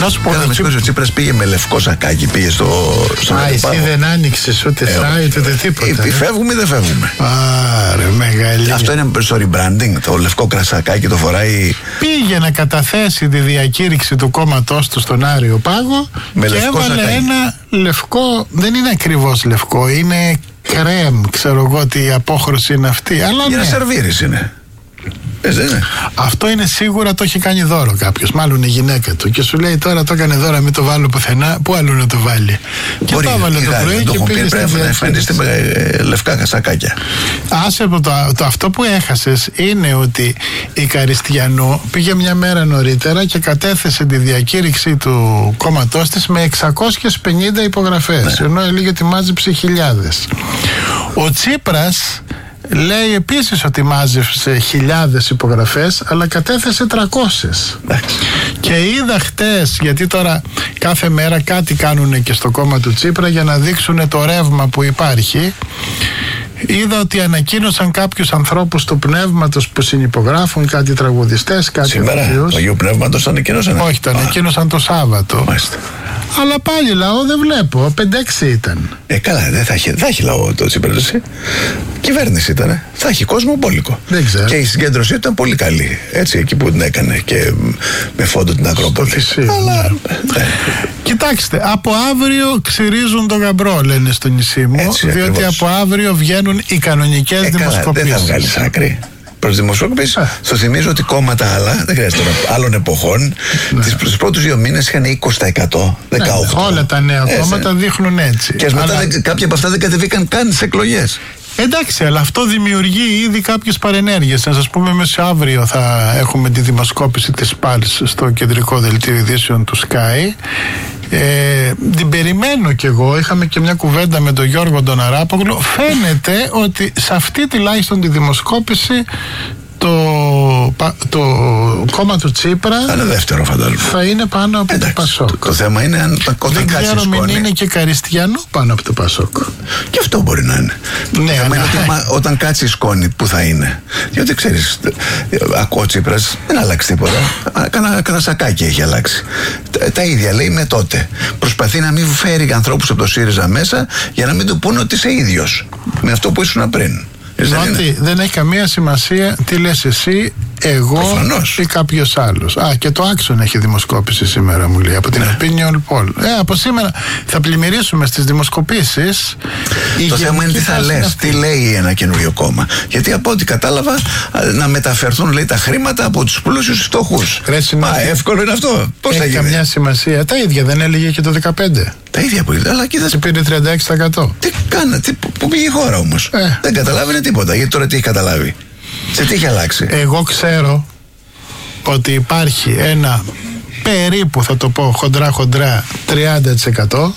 Να σου πω, ο Τσίπρας πήγε με λευκό σακάκι, πήγε στο εσύ δεν άνοιξες ούτε site ούτε τίποτα. Φεύγουμε ή δεν φεύγουμε? Άρε, μεγάλη. Αυτό είναι στο rebranding, το λευκό κρασακάκι το φοράει. Πήγε να καταθέσει τη διακήρυξη του κόμματός του στον Άριο Πάγο και έβαλε ένα λευκό, δεν είναι ακριβώς λευκό, είναι κρέμ, ξέρω εγώ τι απόχρωση είναι αυτή. Αλλά για να σερβίρεις είναι. Αυτό είναι σίγουρα, το έχει κάνει δώρο κάποιος, μάλλον η γυναίκα του, και σου λέει τώρα το έκανε δώρο, μην το βάλω πουθενά. Πού αλλού να το βάλει? Και το έβαλε το πρωί και πήγε στην πρέπει να εμφανιστεί με λευκά κασακάκια. Άσε το αυτό που έχασες είναι ότι η Καριστιανού πήγε μια μέρα νωρίτερα και κατέθεσε τη διακήρυξη του κόμματός της με 650 υπογραφές, ενώ έλεγε ότι μάζεψε χιλιάδες. Ο Τσίπρας λέει επίσης ότι μάζεψε χιλιάδες υπογραφές, αλλά κατέθεσε 300. Και είδα χτες, γιατί τώρα κάθε μέρα κάτι κάνουν και στο κόμμα του Τσίπρα για να δείξουν το ρεύμα που υπάρχει. Είδα ότι ανακοίνωσαν κάποιους ανθρώπους του Πνεύματος που συνυπογράφουν, κάτι τραγουδιστές, κάτι σήμερα, του Αγίου Πνεύματος το ανακοίνωσαν? Όχι, το ανακοίνωσαν το Σάββατο. Μάλιστα. Αλλά πάλι λαό δεν βλέπω, 5-6 ήταν. Καλά, δεν θα έχει λαό το Τσίπρας. Κυβέρνηση ήταν. Θα έχει κόσμο μπόλικο. Δεν ξέρω. Και η συγκέντρωσή ήταν πολύ καλή. Έτσι, εκεί που την έκανε και με φόντο την Ακρόπολη. Αλλά. Κοιτάξτε, από αύριο ξυρίζουν τον γαμπρό, λένε στο νησί μου. Έτσι, διότι ακριβώς. Από αύριο βγαίνουν οι κανονικές δημοσκοπήσεις. Δεν θα βγάλεις άκρη προς δημοσκόπηση. Στο θυμίζω ότι κόμματα άλλα, δεν χρειάζεται τώρα, άλλων εποχών, τους πρώτους 2 μήνες είχαν 20%, 18%. Όλα τα νέα κόμματα δείχνουν έτσι. Και μετά κάποια από αυτά δεν κατεβήκαν καν στις εκλογές. Εντάξει, αλλά αυτό δημιουργεί ήδη κάποιες παρενέργειες. Να σας πούμε, μεσοαύριο θα έχουμε τη δημοσκόπηση της ΠΑΛΣ στο κεντρικό δελτίο ειδήσεων του Sky. Την περιμένω κι εγώ. Είχαμε και μια κουβέντα με τον Γιώργο τον Αράπογλου. Φαίνεται ότι σε αυτή τουλάχιστον τη δημοσκόπηση το κόμμα του Τσίπρα δεύτερο, θα είναι πάνω από το Πασόκ. Το θέμα είναι αν δεν ξέρω μην είναι και Καριστιανού πάνω από το Πασόκ. Και αυτό μπορεί να είναι. Ναι, όταν κάτσει η σκόνη, που θα είναι? Διότι ξέρεις, ακούω Τσίπρας, δεν αλλάξει τίποτα. Κάνα σακάκι έχει αλλάξει. Τα ίδια λέει με τότε. Προσπαθεί να μην φέρει ανθρώπους από το ΣΥΡΙΖΑ μέσα για να μην του πούνε ότι είσαι ίδιος με αυτό που ήσουν πριν. Ότι δεν έχει καμία σημασία τι λες εσύ, εγώ προφανώς. Ή κάποιος άλλος. Και το Άξον έχει δημοσκόπηση σήμερα, μου λέει, από την Opinion Poll. Από σήμερα θα πλημμυρίσουμε στις δημοσκοπήσεις. Το θέμα είναι τι θα λες, τι λέει ένα καινούριο κόμμα. Γιατί από ό,τι κατάλαβα, να μεταφερθούν, λέει, τα χρήματα από τους πλούσιους στους φτωχούς. Εύκολο είναι αυτό. Πώς θα γίνει? Έχει καμιά σημασία. Τα ίδια δεν έλεγε και το 2015. Τα ίδια που είδα, αλλά κοίτα. Πήρε 36%. Τι κάνατε, πού πήγε η χώρα όμως? Δεν καταλάβαινε τίποτα. Γιατί τώρα τι έχει καταλάβει? Σε τι έχει αλλάξει? Εγώ ξέρω ότι υπάρχει ένα περίπου, θα το πω χοντρά 30%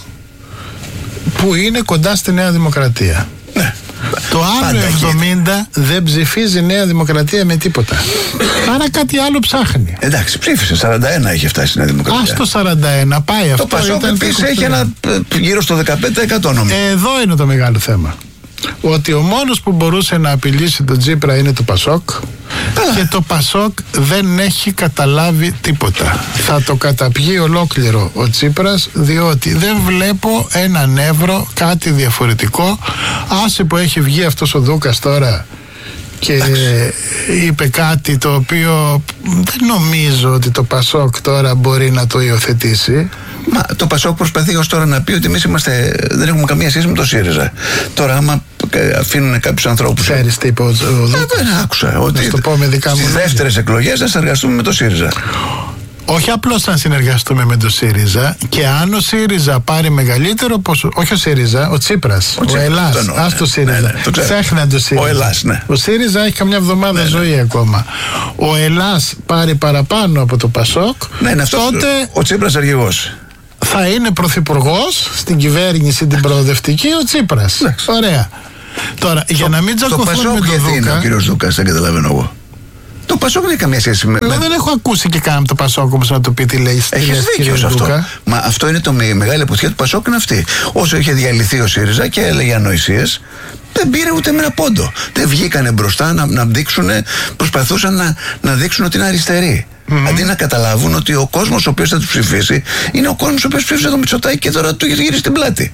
που είναι κοντά στη Νέα Δημοκρατία. Ναι. Το άλλο 70% δεν ψηφίζει Νέα Δημοκρατία με τίποτα. Άρα κάτι άλλο ψάχνει. Εντάξει, ψήφισε. 41 έχει φτάσει η Νέα Δημοκρατία. Στο 41 πάει αυτό. Το Πασόκ επίσης έχει ένα γύρω στο 15% νομίζω. Εδώ είναι το μεγάλο θέμα. Ότι ο μόνος που μπορούσε να απειλήσει τον Τσίπρα είναι το Πασόκ. Και το Πασόκ δεν έχει καταλάβει τίποτα. Θα το καταπιεί ολόκληρο ο Τσίπρας, διότι δεν βλέπω έναν ευρώ, κάτι διαφορετικό. Άσε που έχει βγει αυτός ο Δούκας τώρα και είπε κάτι το οποίο δεν νομίζω ότι το Πασόκ τώρα μπορεί να το υιοθετήσει. Μα το Πασόκ προσπαθεί ως τώρα να πει ότι εμείς δεν έχουμε καμία σχέση με το ΣΥΡΙΖΑ. Τώρα άμα αφήνουν κάποιους ανθρώπους. Ξέρεις τι είπε ο Δούκας? Δεν άκουσα. Ότι στις δεύτερες εκλογές θα συνεργαστούμε με το ΣΥΡΙΖΑ. Όχι απλώς να συνεργαστούμε με το ΣΥΡΙΖΑ, και αν ο ΣΥΡΙΖΑ πάρει μεγαλύτερο ποσό. Όχι ο ΣΥΡΙΖΑ, ο Τσίπρας. Ο Ελλάς. Ας το ΣΥΡΙΖΑ. Ξέχνα το ΣΥΡΙΖΑ. Ο Ελλάς, ναι. Ο ΣΥΡΙΖΑ έχει καμιά εβδομάδα ζωή ακόμα. Ο Ελλάς πάρει παραπάνω από το Πασόκ. Τότε ο Τσίπρας αρχηγός. Θα είναι πρωθυπουργός στην κυβέρνηση την προοδευτική ο Τσίπρας. Ωραία. Τώρα, για να μην τσακωθούν με τον Δούκα. Γιατί είναι ο κύριος Δούκας, δεν καταλαβαίνω εγώ. Το Πασόκ δεν έχει καμία σχέση με. Εγώ δεν έχω ακούσει και καν το Πασόκ όμως να του πει τι λέει. Έχεις δίκιο σε αυτό. Μα αυτό είναι το μεγάλη αποτυχία του Πασόκ, είναι αυτή. Όσο είχε διαλυθεί ο ΣΥΡΙΖΑ και έλεγε ανοησίες, δεν πήρε ούτε με ένα πόντο. Δεν βγήκανε μπροστά να δείξουν, προσπαθούσαν να δείξουν ότι είναι αριστεροί. Αντί να καταλάβουν ότι ο κόσμος ο οποίος θα τους ψηφίσει είναι ο κόσμος ο οποίος ψήφισε το Μητσοτάκη και τώρα του έχει γυρίσει την πλάτη.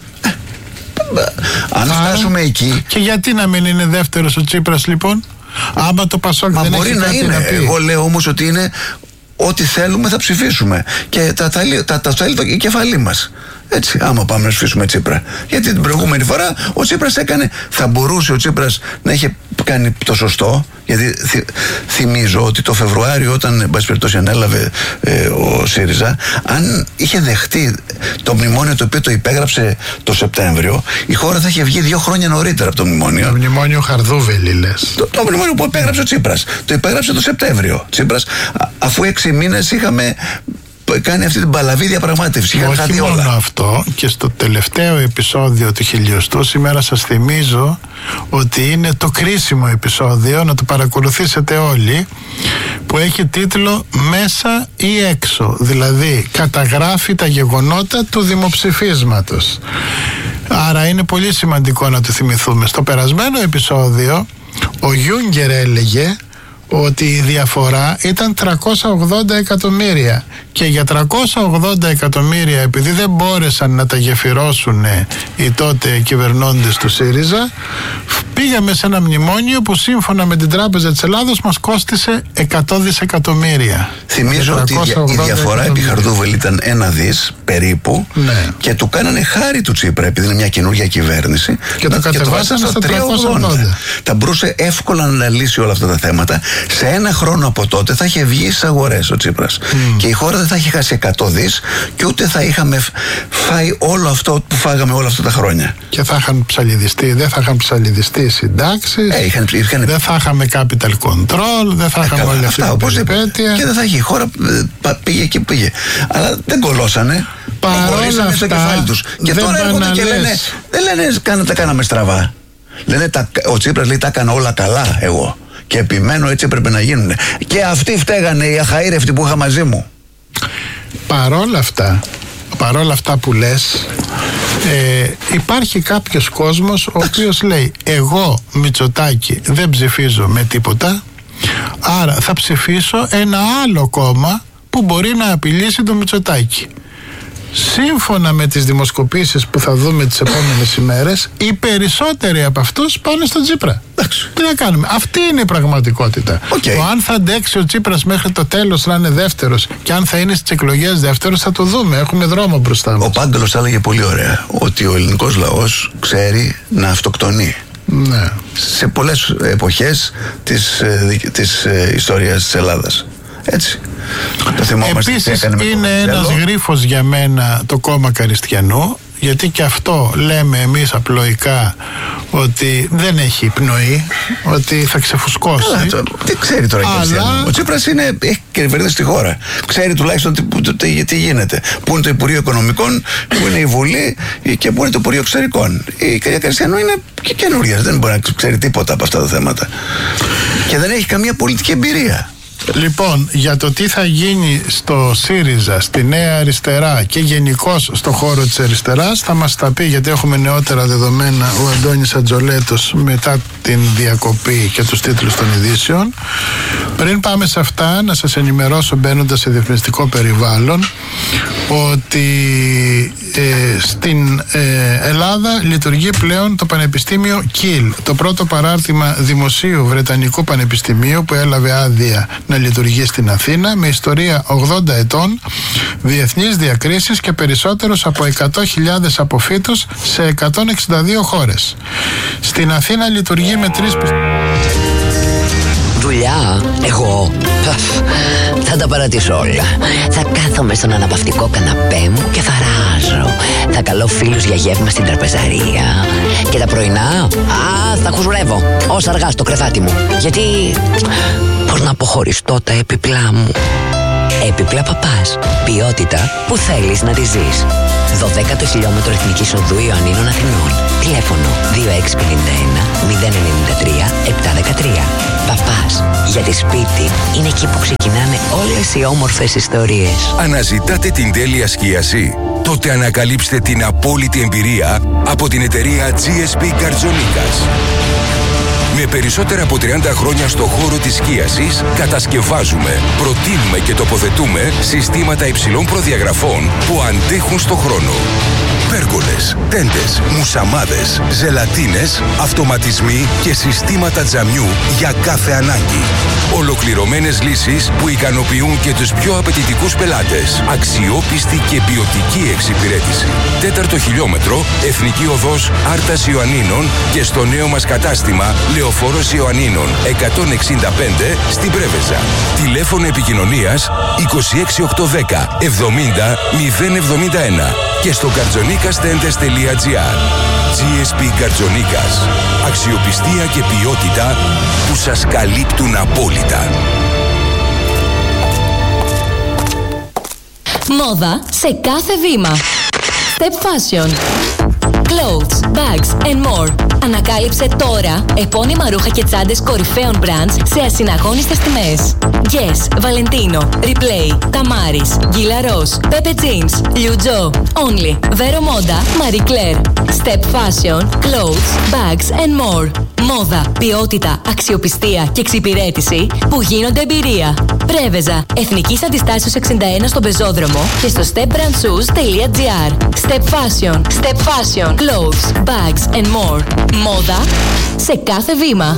Αν φτάσουμε εκεί. Και γιατί να μην είναι δεύτερος ο Τσίπρας λοιπόν? Άμα το Πασόκ δεν μπορεί έχει να κάτι είναι. να πει. Εγώ λέω όμως ότι είναι ό,τι θέλουμε θα ψηφίσουμε. Και τα θέλει το κεφαλί μας. Έτσι, άμα πάμε να ψηφίσουμε Τσίπρα. Γιατί την προηγούμενη φορά ο Τσίπρας έκανε. Θα μπορούσε ο Τσίπρας να είχε κάνει το σωστό. Γιατί θυμίζω ότι το Φεβρουάριο, όταν εν πάση περιπτώσει ανέλαβε ο ΣΥΡΙΖΑ, αν είχε δεχτεί το μνημόνιο το οποίο το υπέγραψε το Σεπτέμβριο, η χώρα θα είχε βγει 2 χρόνια νωρίτερα από το μνημόνιο. Το μνημόνιο Χαρδούβελη, λες. Το μνημόνιο που υπέγραψε ο Τσίπρας. Το υπέγραψε το Σεπτέμβριο. Τσίπρας, αφού 6 μήνες είχαμε κάνει αυτή την παλαβή διαπραγμάτευση. Όχι μόνο αυτό, και στο τελευταίο επεισόδιο του χιλιοστού σήμερα σας θυμίζω ότι είναι το κρίσιμο επεισόδιο, να το παρακολουθήσετε όλοι, που έχει τίτλο «Μέσα ή έξω», δηλαδή καταγράφει τα γεγονότα του δημοψηφίσματος. Άρα είναι πολύ σημαντικό να το θυμηθούμε. Στο περασμένο επεισόδιο ο Γιούγκερ έλεγε ότι η διαφορά ήταν 380 εκατομμύρια και για 380 εκατομμύρια, επειδή δεν μπόρεσαν να τα γεφυρώσουν οι τότε κυβερνώντες του ΣΥΡΙΖΑ, πήγαμε σε ένα μνημόνιο που σύμφωνα με την Τράπεζα της Ελλάδος μας κόστισε 100 δισεκατομμύρια. Θυμίζω ότι η διαφορά επί Χαρδούβελη ήταν 1 δις περίπου, ναι, και του κάνανε χάρη του Τσίπρα επειδή είναι μια καινούργια κυβέρνηση και το κατεβάσανε στα 380. Θα μπορούσε εύκολα να λύσει όλα αυτά τα θέματα. Σε 1 χρόνο από τότε θα είχε βγει στις αγορές ο Τσίπρας και η χώρα δεν θα είχε χάσει 100 δις και ούτε θα είχαμε φάει όλο αυτό που φάγαμε όλα αυτά τα χρόνια. Και θα είχαν ψαλιδιστεί, δεν θα είχαν ψαλιδιστεί οι συντάξεις, δεν θα είχαμε capital control, δεν θα είχαμε όλα αυτά τα περιπέτεια και δεν θα είχε, η χώρα πήγε εκεί που πήγε. Αλλά δεν κολώσανε. Παρόλα αυτά κεφάλι τους. Και τώρα έρχονται και λένε, δεν λένε τα κάναμε στραβά. Λένε ο Τσίπρας λέει τα έκανα όλα καλά εγώ και επιμένω έτσι έπρεπε να γίνουν. Και αυτοί φταίγανε, οι αχαήρευτοι που είχα μαζί μου. Παρόλα αυτά που λες, υπάρχει κάποιος κόσμος ο οποίος λέει εγώ Μητσοτάκη δεν ψηφίζω με τίποτα, άρα θα ψηφίσω ένα άλλο κόμμα που μπορεί να απειλήσει το Μητσοτάκη. Σύμφωνα με τις δημοσκοπήσεις που θα δούμε τις επόμενες ημέρες, οι περισσότεροι από αυτούς πάνε στον Τσίπρα. Τι να κάνουμε, αυτή είναι η πραγματικότητα. Το αν θα αντέξει ο Τσίπρας μέχρι το τέλος να είναι δεύτερος και αν θα είναι στις εκλογές δεύτερος θα το δούμε, έχουμε δρόμο μπροστά μας. Ο Πάγκαλος έλεγε πολύ ωραία ότι ο ελληνικός λαός ξέρει να αυτοκτονεί. Ναι. Σε πολλές εποχές της ιστορίας της Ελλάδας. Έτσι. Επίσης είναι ένας γρίφος για μένα το κόμμα Καριστιανού, γιατί και αυτό λέμε εμείς απλοϊκά ότι δεν έχει πνοή, ότι θα ξεφουσκώσει. Τι ξέρει τώρα ο Τσίπρας έχει κυβερνήσει τη χώρα. Ξέρει τουλάχιστον τι γίνεται. Πού είναι το Υπουργείο Οικονομικών, πού είναι η Βουλή και πού είναι το Υπουργείο Εξωτερικών. Η κυρία Καριστιανού είναι και καινούργια, δεν μπορεί να ξέρει τίποτα από αυτά τα θέματα. Και δεν έχει καμία πολιτική εμπειρία. Λοιπόν, για το τι θα γίνει στο ΣΥΡΙΖΑ, στη Νέα Αριστερά και γενικώς στο χώρο της αριστεράς θα μας τα πει, γιατί έχουμε νεότερα δεδομένα, ο Αντώνης Ατζολέτος μετά την διακοπή και τους τίτλους των ειδήσεων. Πριν πάμε σε αυτά, να σας ενημερώσω μπαίνοντας σε διαφημιστικό περιβάλλον ότι στην Ελλάδα λειτουργεί πλέον το Πανεπιστήμιο Κιλ, το πρώτο παράρτημα δημοσίου Βρετανικού Πανεπιστημίου που έλαβε άδεια να λειτουργεί στην Αθήνα, με ιστορία 80 ετών, διεθνείς διακρίσεις και περισσότερους από 100.000 αποφύτους σε 162 χώρες. Στην Αθήνα λειτουργεί με 3 Δουλειά, εγώ θα τα παρατήσω όλα. Θα κάθομαι στον αναπαυτικό καναπέ μου και θα ράζω. Θα καλώ φίλους για γεύμα στην τραπεζαρία. Και τα πρωινά, θα χουζουρεύω ως αργά στο κρεβάτι μου. Γιατί πώς να αποχωριστώ τα έπιπλά μου. Έπιπλα Παπάς. Ποιότητα που θέλεις να τη ζεις. 12ο χιλιόμετρο Εθνικής Οδού Ιωαννίνων Αθηνών. Τηλέφωνο 2651 093 713. Παπάς. Γιατί σπίτι είναι εκεί που ξεκινάνε όλες οι όμορφες ιστορίες. Αναζητάτε την τέλεια σκίαση? Τότε ανακαλύψτε την απόλυτη εμπειρία από την εταιρεία GSP Καρτζονίκας. Με περισσότερα από 30 χρόνια στο χώρο της σκίασης, κατασκευάζουμε, προτείνουμε και τοποθετούμε συστήματα υψηλών προδιαγραφών που αντέχουν στο χρόνο. Πέργολες, τέντες, μουσαμάδες, ζελατίνες, αυτοματισμοί και συστήματα τζαμιού για κάθε ανάγκη. Ολοκληρωμένες λύσεις που ικανοποιούν και τους πιο απαιτητικούς πελάτες. Αξιόπιστη και ποιοτική εξυπηρέτηση. 4ο χιλιόμετρο, Εθνική Οδός Άρτας Ιωαννίνων και στο νέο μας κατάστημα Λεωφόρος Ιωαννίνων 165 στην Πρέβεζα. Τηλέφωνο επικοινωνίας 26810 70 071 και στο kartzonikastentes.gr. GSP Kartzonikas. Αξιοπιστία και ποιότητα που σας καλύπτουν απόλυτα. Μόδα σε κάθε βήμα. Step Fashion. Clothes, bags and more. Ανακάλυψε τώρα επώνυμα ρούχα και τσάντες κορυφαίων brands σε ασυναγώνιστες τιμές. Guess, Valentino, Replay, Tamaris, Gilaros, Pepe Jeans, Liu Jo, Only, Vero Moda, Marie Claire. Step Fashion, Clothes, Bags and more. Μόδα, ποιότητα, αξιοπιστία και εξυπηρέτηση που γίνονται εμπειρία. Πρέβεζα, Εθνικής Αντιστάσεως 61 στον Πεζόδρομο και στο stepbrandshoes.gr. Step Fashion, Step Fashion, Clothes, Bags and more. Μόδα σε κάθε βήμα.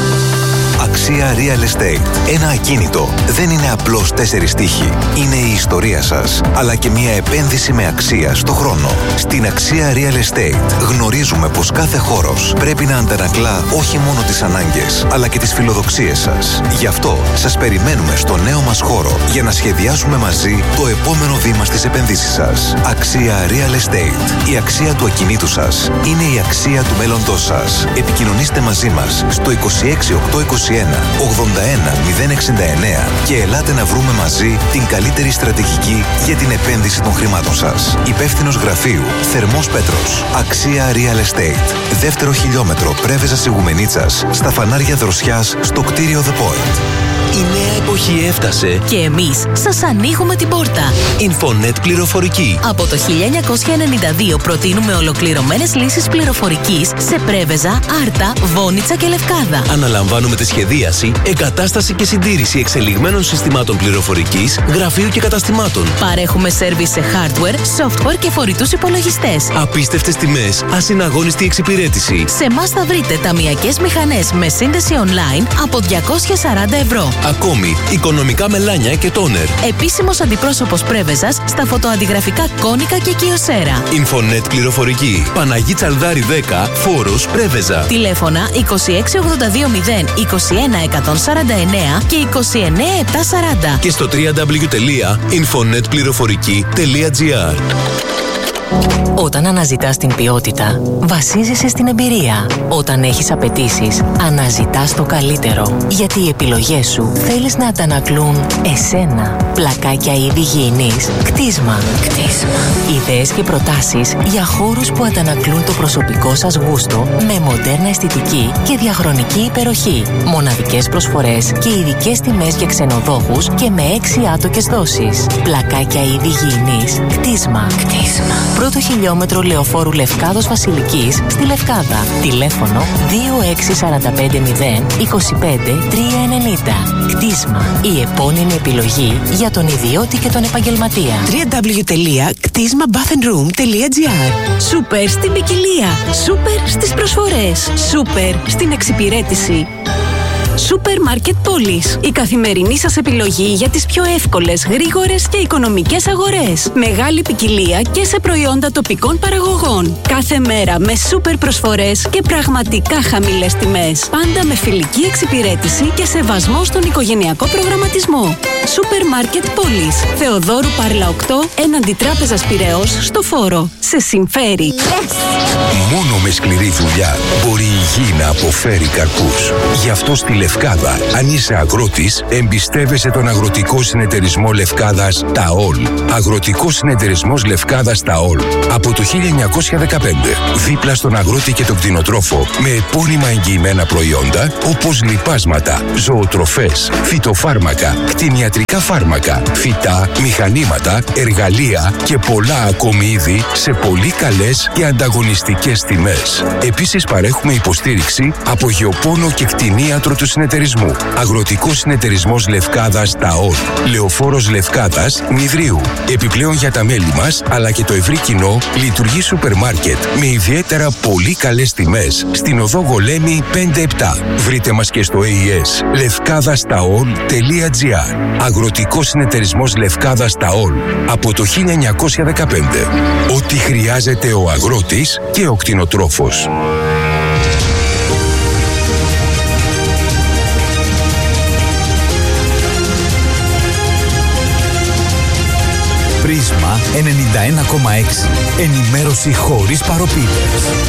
Αξία Real Estate. Ένα ακίνητο δεν είναι απλώς 4 τοίχοι. Είναι η ιστορία σας, αλλά και μια επένδυση με αξία στο χρόνο. Στην Αξία Real Estate γνωρίζουμε πως κάθε χώρος πρέπει να αντανακλά όχι μόνο τις ανάγκες, αλλά και τις φιλοδοξίες σας. Γι' αυτό σας περιμένουμε στο νέο μας χώρο για να σχεδιάσουμε μαζί το επόμενο βήμα στις επενδύσεις σας. Αξία Real Estate. Η αξία του ακινήτου σας είναι η αξία του μέλλοντός σας. Επικοινωνήστε μαζί μας στο 26821 81 069 και ελάτε να βρούμε μαζί την καλύτερη στρατηγική για την επένδυση των χρημάτων σας. Υπεύθυνος γραφείου Θερμός Πέτρος. Αξία Real Estate. 2ο χιλιόμετρο Πρέβεζα Σιγουμενίτσας, στα φανάρια Δροσιάς, στο κτίριο The Point. Η νέα εποχή έφτασε Και εμείς σας ανοίγουμε την πόρτα. Infonet Πληροφορική. Από το 1992 προτείνουμε ολοκληρωμένες λύσεις πληροφορικής σε Πρέβεζα, Άρτα, Βόνιτσα και Λευκάδα. Αναλαμβάνουμε τη σχεδίαση, εγκατάσταση και συντήρηση εξελιγμένων συστημάτων πληροφορικής, γραφείου και καταστημάτων. Παρέχουμε σέρβις σε hardware, software και φορητούς υπολογιστές. Απίστευτες τιμές, ασυναγώνιστη εξυπηρέτηση. Σε εμάς θα βρείτε ταμειακές μηχανές με σύνδεση online από 240 ευρώ. Ακόμη, οικονομικά μελάνια και τόνερ. Επίσημος αντιπρόσωπος Πρέβεζας στα φωτοαντιγραφικά Κόνικα και Κιοσέρα. Infonet Πληροφορική. Παναγί Τσαλδάρη 10, Φόρος, Πρέβεζα. Τηλέφωνα 26220 21149 και 29740. Και στο www.infonnetplηροφορική.gr. Όταν αναζητάς την ποιότητα, βασίζεσαι στην εμπειρία. Όταν έχεις απαιτήσεις, αναζητάς το καλύτερο. Γιατί οι επιλογές σου θέλεις να αντανακλούν εσένα. Πλακάκια είδη υγιεινής, κτίσμα. Ιδέες και προτάσεις για χώρους που αντανακλούν το προσωπικό σας γούστο με μοντέρνα αισθητική και διαχρονική υπεροχή. Μοναδικές προσφορές και ειδικές τιμές για ξενοδόχους και με 6 άτοκες δόσεις. Πλακάκια είδη υγιεινής, κτίσμα. Πρώτο χιλιόμετρο Λεωφόρου Λευκάδος Βασιλικής στη Λευκάδα. Τηλέφωνο 26450 25 390. Κτίσμα. Η επώνυμη επιλογή για τον ιδιώτη και τον επαγγελματία. www.ktizmabathandroom.gr. Σούπερ στην ποικιλία. Σούπερ στις προσφορές. Σούπερ στην εξυπηρέτηση. Σούπερ Μάρκετ Πόλης. Η καθημερινή σας επιλογή για τις πιο εύκολες, γρήγορες και οικονομικές αγορές. Μεγάλη ποικιλία και σε προϊόντα τοπικών παραγωγών. Κάθε μέρα με σούπερ προσφορές και πραγματικά χαμηλές τιμές. Πάντα με φιλική εξυπηρέτηση και σεβασμό στον οικογενειακό προγραμματισμό. Σούπερ Μάρκετ Πόλης. Θεοδόρου Πάρλα 8, έναντι Τράπεζας Πειραιώς, στο Φόρο. Σε συμφέρει. Μόνο με σκληρή δουλειά μπορεί η γη να αποφέρει καρπούς. Γι' αυτό στη Λευκάδα, αν είσαι αγρότης, εμπιστεύεσαι τον Αγροτικό Συνεταιρισμό Λευκάδας ΤΑΟΛ. Αγροτικός Συνεταιρισμός Λευκάδας ΤΑΟΛ. Από το 1915, δίπλα στον αγρότη και τον κτηνοτρόφο, με επώνυμα εγγυημένα προϊόντα όπως λιπάσματα, ζωοτροφές, φυτοφάρμακα, κτηνιατρικά φάρμακα, φυτά, μηχανήματα, εργαλεία και πολλά ακόμη είδη σε πολύ καλές και ανταγωνιστικές τιμές. τιμές. Επίσης παρέχουμε υποστήριξη από γεωπόνο και κτηνίατρο του συνεταιρισμού. Αγροτικός συνεταιρισμός Λευκάδας ΤΑΟΛ. Λεωφόρος Λευκάδας Νηδρίου. Επιπλέον για τα μέλη μας αλλά και το ευρύ κοινό λειτουργεί σούπερ μάρκετ με ιδιαίτερα πολύ καλές τιμές στην οδό Γολέμη 5-7. Βρείτε μας και στο AES levkadastaol.gr. Αγροτικός συνεταιρισμός Λευκάδας ΤΑΟΛ από το 1915. Ό,τι χρειάζεται ο αγρότης και ο κτηνοτρόφος. Πρίσμα 91,6. Ενημέρωση χωρίς παροπίδες.